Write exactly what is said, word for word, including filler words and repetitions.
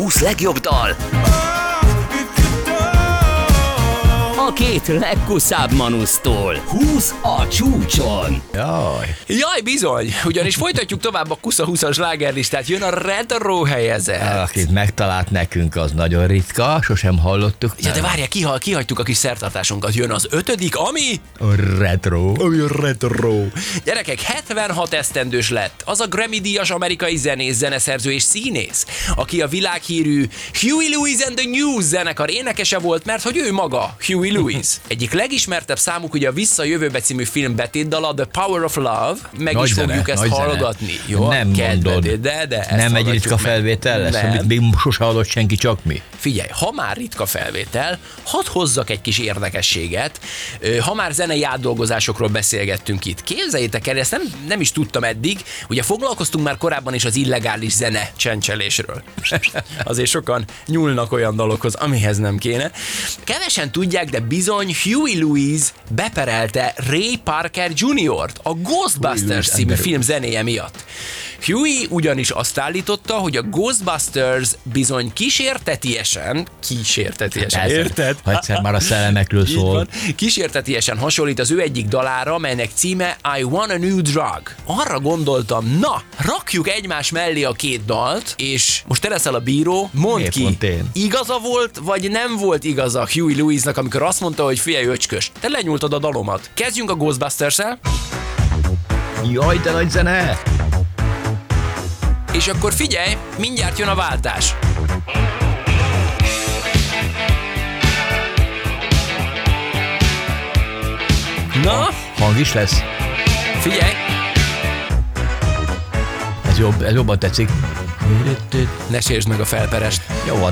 húsz legjobb dal. A két legkuszább manusztól. húsz a csúcson. Jaj. Jaj, bizony, ugyanis folytatjuk tovább a kusza húszas slágerlistát, jön a retro helyezett. Akit megtalált nekünk, az nagyon ritka, sosem hallottuk. Ja, de várjál, kihal, kihagytuk a kis szertartásunkat, jön az ötödik, ami... A retro. Ami a retro. Gyerekek, hetvenhat esztendős lett az a Grammy-díjas amerikai zenész, zeneszerző és színész, aki a világhírű Huey Lewis and the News zenekar énekese volt, mert hogy ő maga, Huey Lewis. Egyik legismertebb számuk ugye a Vissza a jövőbe című film betétdala, The Power of Love, meg Nagy is zene, fogjuk ezt nagy hallgatni. Zene. Jó, nem mondod. De, de ezt nem egy ritka meg. felvétel lesz, Nem. amit még sose hallott senki, csak mi. Figyelj, ha már ritka felvétel, hadd hozzak egy kis érdekességet. Ha már zenei átdolgozásokról beszélgettünk itt, képzeljétek el, ezt nem, nem is tudtam eddig, ugye foglalkoztunk már korábban is az illegális zene csencselésről. Azért sokan nyúlnak olyan dalokhoz, amihez nem kéne. Kevesen tudják, de bizony Huey Lewis beperelte Ray Parker juniort a Ghostbusters című film zenéje miatt. Huey ugyanis azt állította, hogy a Ghostbusters bizony kísértetiesen, kísértetiesen, Persze, érted? ha egyszer már a szellemekről Így szól. van. Kísértetiesen hasonlít az ő egyik dalára, melynek címe I Want a New Drug. Arra gondoltam, na, rakjuk egymás mellé a két dalt, és most te leszel a bíró, mondd Miért ki, pont én? igaza volt, vagy nem volt igaza Huey Lewisnak, amikor azt mondta, hogy figyelj, öcskös, te lenyúltad a dalomat. Kezdjünk a Ghostbusters-el, Jaj, de nagy zene! és akkor figyelj, mindjárt jön a váltás. Na, Hang is lesz. figyelj, Ez, jobb, ez jobban tetszik. ne sértsd meg a felperest. Jó van.